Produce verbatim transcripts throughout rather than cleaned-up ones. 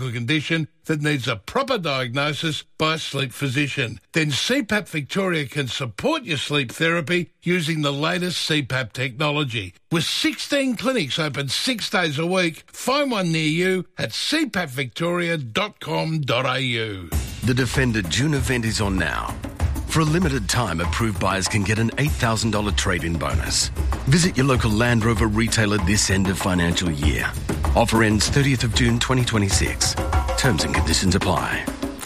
condition that needs a proper diagnosis by a sleep physician. Then C PAP Victoria can support your sleep therapy using the latest C PAP technology. With sixteen clinics open six days a week, find one near you at c pap victoria dot com dot a u. The Defender June event is on now. For a limited time, approved buyers can get an eight thousand dollars trade-in bonus. Visit your local Land Rover retailer this end of financial year. Offer ends thirtieth of June twenty twenty-six. Terms and conditions apply.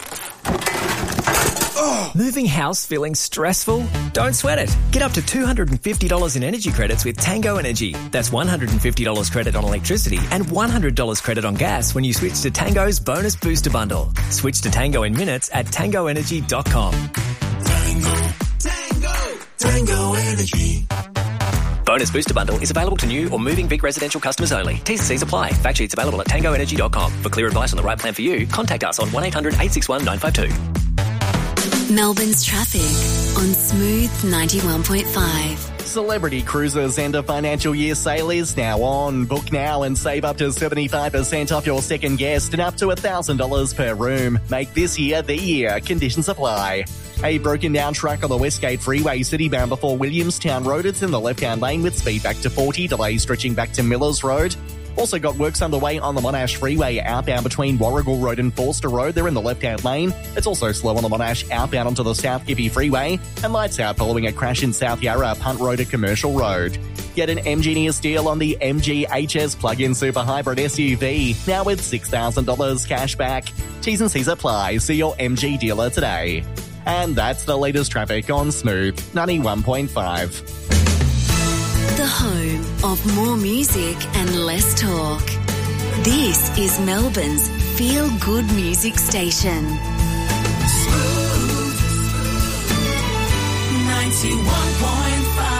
Oh. Moving house feeling stressful? Don't sweat it. Get up to two hundred fifty dollars in energy credits with Tango Energy. That's one hundred fifty dollars credit on electricity and one hundred dollars credit on gas when you switch to Tango's Bonus Booster Bundle. Switch to Tango in minutes at tango energy dot com. Tango, Tango, Tango Energy. Bonus Booster Bundle is available to new or moving Vic residential customers only. T's and C's apply. Fact sheets available at tango energy dot com. For clear advice on the right plan for you, contact us on one eight hundred eight six one nine five two. Melbourne's traffic on Smooth ninety-one point five. Celebrity Cruises end of financial year sale is now on. Book now and save up to seventy-five percent off your second guest and up to one thousand dollars per room. Make this year the year. Conditions apply. A broken down truck on the Westgate Freeway citybound before Williamstown Road. It's in the left-hand lane with speed back to forty. Delays stretching back to Millers Road. Also got works underway on the Monash Freeway outbound between Warrigal Road and Forster Road. They're in the left-hand lane. It's also slow on the Monash outbound onto the South Gippy Freeway. And lights out following a crash in South Yarra, Punt Road to Commercial Road. Get an M G Near deal on the M G H S plug-in super hybrid S U V. Now with six thousand dollars cash back. T's and C's apply. See your M G dealer today. And that's the latest traffic on Smooth ninety-one point five. The home of more music and less talk. This is Melbourne's feel-good music station. Smooth ninety-one point five.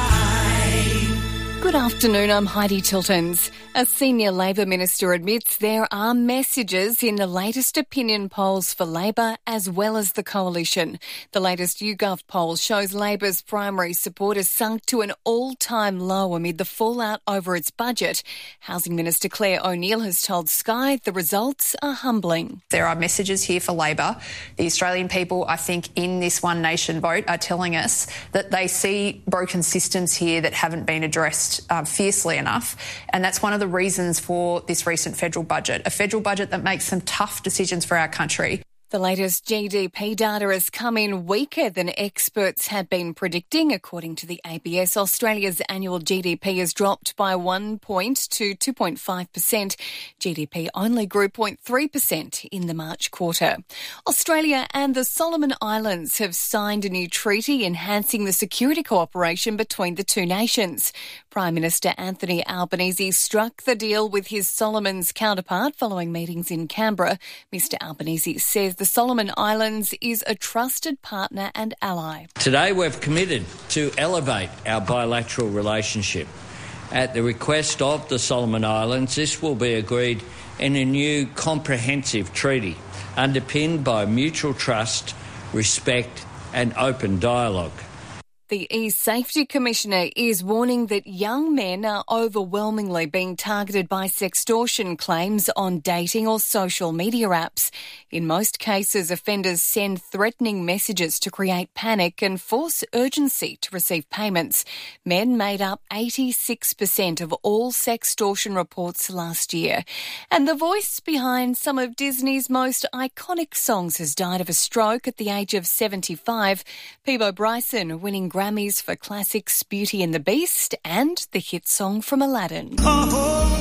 Good afternoon, I'm Heidi Tiltons. A senior Labor minister admits there are messages in the latest opinion polls for Labor as well as the coalition. The latest YouGov poll shows Labor's primary support has sunk to an all-time low amid the fallout over its budget. Housing Minister Claire O'Neill has told Sky the results are humbling. There are messages here for Labor. The Australian people, I think, in this One Nation vote are telling us that they see broken systems here that haven't been addressed uh, fiercely enough, and that's one of the reasons for this recent federal budget, a federal budget that makes some tough decisions for our country. The latest G D P data has come in weaker than experts had been predicting. According to the A B S, Australia's annual G D P has dropped by one point to two point five percent. G D P only grew zero point three percent in the March quarter. Australia and the Solomon Islands have signed a new treaty enhancing the security cooperation between the two nations. Prime Minister Anthony Albanese struck the deal with his Solomons counterpart following meetings in Canberra. Mister Albanese says the Solomon Islands is a trusted partner and ally. Today we've committed to elevate our bilateral relationship. At the request of the Solomon Islands, this will be agreed in a new comprehensive treaty underpinned by mutual trust, respect and open dialogue. The E-Safety Commissioner is warning that young men are overwhelmingly being targeted by sextortion claims on dating or social media apps. In most cases, offenders send threatening messages to create panic and force urgency to receive payments. Men made up eighty-six percent of all sextortion reports last year. And the voice behind some of Disney's most iconic songs has died of a stroke at the age of seventy-five. Peabo Bryson winning Grammys for classics Beauty and the Beast and the hit song from Aladdin. A whole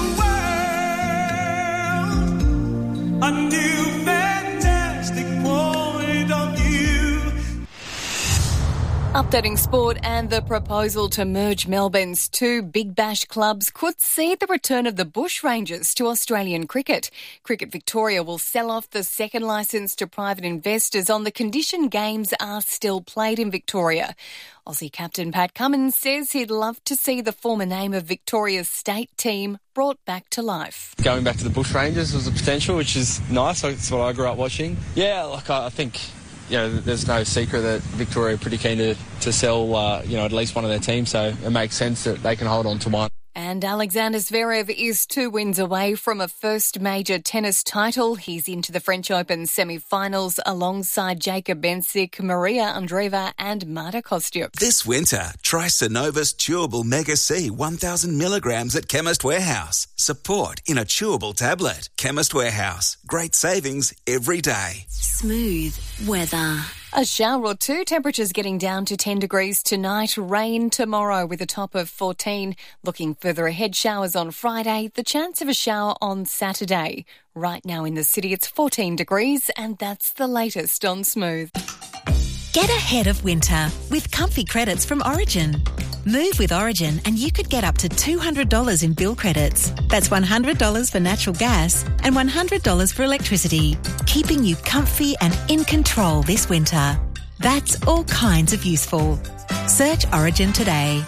new world, a new fantastic point of view. Updating sport, and the proposal to merge Melbourne's two Big Bash clubs could see the return of the Bushrangers to Australian cricket. Cricket Victoria will sell off the second licence to private investors on the condition games are still played in Victoria. Aussie captain Pat Cummins says he'd love to see the former name of Victoria's state team brought back to life. Going back to the Bushrangers was a potential, which is nice. That's what I grew up watching. Yeah, like I think... You know, there's no secret that Victoria are pretty keen to, to sell, uh, you know, at least one of their teams, so it makes sense that they can hold on to one. And And Alexander Zverev is two wins away from a first major tennis title. He's into the French Open semi-finals alongside Jacob Bensic, Maria Andreeva and Marta Kostyuk. This winter, try Synovus Chewable Mega C one thousand milligrams at Chemist Warehouse. Support in a chewable tablet. Chemist Warehouse. Great savings every day. Smooth weather. A shower or two, temperatures getting down to ten degrees tonight, rain tomorrow with a top of fourteen. Looking further ahead, showers on Friday, the chance of a shower on Saturday. Right now in the city it's fourteen degrees and that's the latest on Smooth. Get ahead of winter with comfy credits from Origin. Move with Origin and you could get up to two hundred dollars in bill credits. That's one hundred dollars for natural gas and one hundred dollars for electricity, keeping you comfy and in control this winter. That's all kinds of useful. Search Origin today.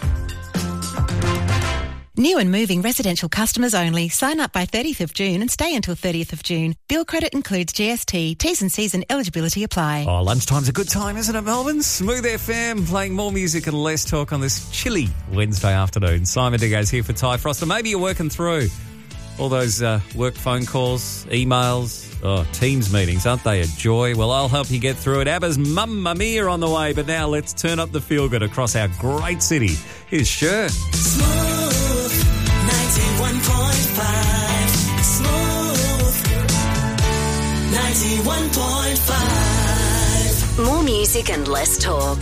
New and moving residential customers only. Sign up by thirtieth of June and stay until thirtieth of June. Bill credit includes G S T. T's and C's and eligibility apply. Oh, lunchtime's a good time, isn't it, Melbourne? Smooth F M, playing more music and less talk on this chilly Wednesday afternoon. Simon Digo's here for Ty Frost. Maybe you're working through all those uh, work phone calls, emails, oh, Teams meetings. Aren't they a joy? Well, I'll help you get through it. ABBA's Mamma Mia on the way. But now let's turn up the feel-good across our great city. Here's Cher. ninety-one point five Smooth ninety-one point five. More music and less talk.